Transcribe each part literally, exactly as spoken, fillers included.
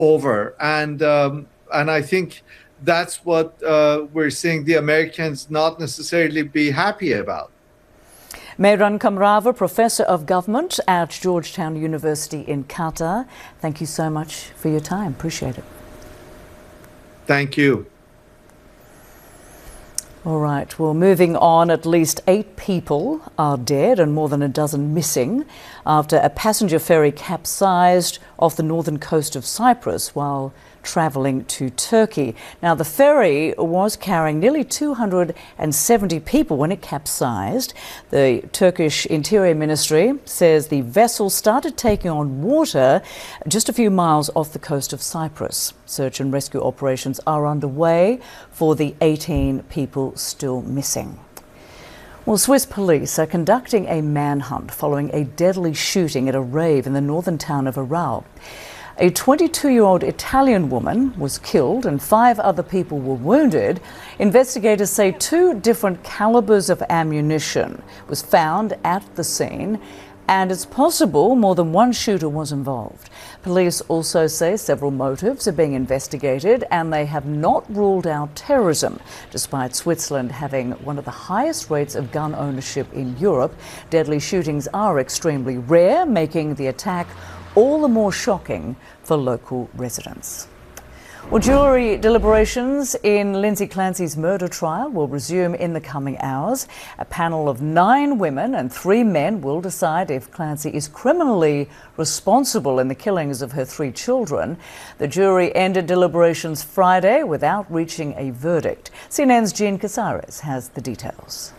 over. And um, and I think that's what uh, we're seeing the Americans not necessarily be happy about. Mehran Kamrava, Professor of Government at Georgetown University in Qatar. Thank you so much for your time. Appreciate it. Thank you. All right, well, moving on, at least eight people are dead and more than a dozen missing after a passenger ferry capsized off the northern coast of Cyprus while travelling to Turkey. Now, the ferry was carrying nearly two hundred seventy people when it capsized. The Turkish Interior Ministry says the vessel started taking on water just a few miles off the coast of Cyprus. Search and rescue operations are underway for the eighteen people still missing. Well, Swiss police are conducting a manhunt following a deadly shooting at a rave in the northern town of Aral. A twenty-two-year-old Italian woman was killed and five other people were wounded. Investigators say two different calibers of ammunition was found at the scene, and it's possible more than one shooter was involved. Police also say several motives are being investigated and they have not ruled out terrorism. Despite Switzerland having one of the highest rates of gun ownership in Europe, deadly shootings are extremely rare, making the attack all the more shocking for local residents. Well, jury deliberations in Lindsay Clancy's murder trial will resume in the coming hours. A panel of nine women and three men will decide if Clancy is criminally responsible in the killings of her three children. The jury ended deliberations Friday without reaching a verdict. C N N's Jean Casares has the details.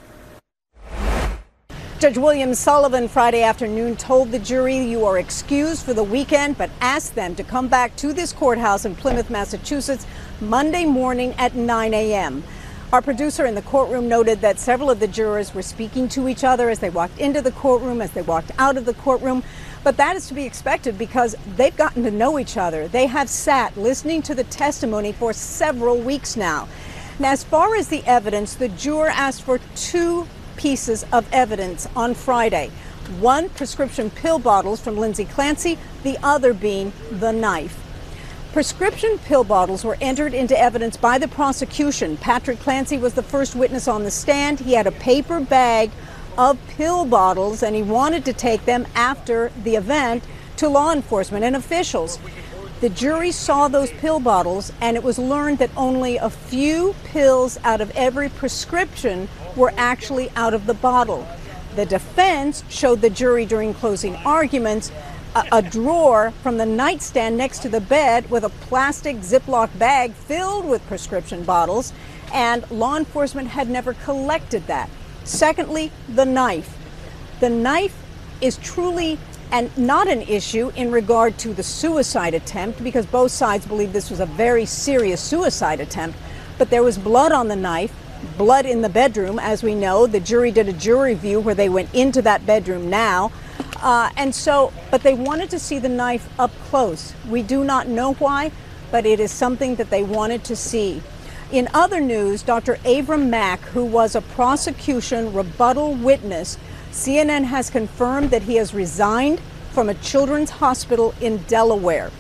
Judge William Sullivan Friday afternoon told the jury you are excused for the weekend, but asked them to come back to this courthouse in Plymouth, Massachusetts, Monday morning at nine a m Our producer in the courtroom noted that several of the jurors were speaking to each other as they walked into the courtroom, as they walked out of the courtroom. But that is to be expected because they've gotten to know each other. They have sat listening to the testimony for several weeks now. Now, as far as the evidence, the juror asked for two pieces of evidence on Friday. One, prescription pill bottles from Lindsay Clancy, the other being the knife. Prescription pill bottles were entered into evidence by the prosecution. Patrick Clancy was the first witness on the stand. He had a paper bag of pill bottles and he wanted to take them after the event to law enforcement and officials. The jury saw those pill bottles and it was learned that only a few pills out of every prescription were actually out of the bottle. The defense showed the jury during closing arguments a, a drawer from the nightstand next to the bed with a plastic Ziploc bag filled with prescription bottles, and law enforcement had never collected that. Secondly, the knife. The knife is truly and not an issue in regard to the suicide attempt because both sides believe this was a very serious suicide attempt, but there was blood on the knife. Blood in the bedroom, as we know. The jury did a jury view where they went into that bedroom now. Uh, and so, but they wanted to see the knife up close. We do not know why, but it is something that they wanted to see. In other news, Doctor Avram Mack, who was a prosecution rebuttal witness, C N N has confirmed that he has resigned from a children's hospital in Delaware.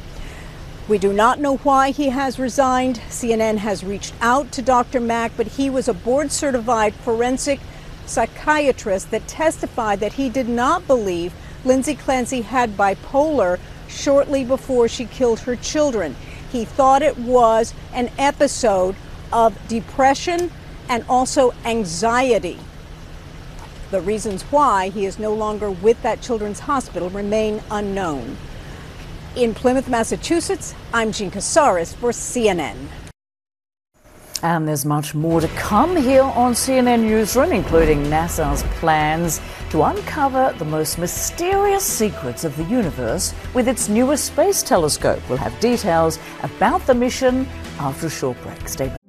We do not know why he has resigned. C N N has reached out to Doctor Mack, but he was a board-certified forensic psychiatrist that testified that he did not believe Lindsay Clancy had bipolar shortly before she killed her children. He thought it was an episode of depression and also anxiety. The reasons why he is no longer with that children's hospital remain unknown. In Plymouth, Massachusetts, I'm Jean Casares for C N N. And there's much more to come here on C N N Newsroom, including NASA's plans to uncover the most mysterious secrets of the universe with its newest space telescope. We'll have details about the mission after a short break. Stay